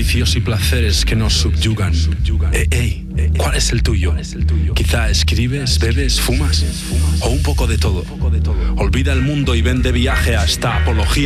vicios y placeres que nos subyugan. ¿Cuál es el tuyo? Quizá escribes, bebes, fumas o un poco de todo. Olvida el mundo y ven de viaje a esta apología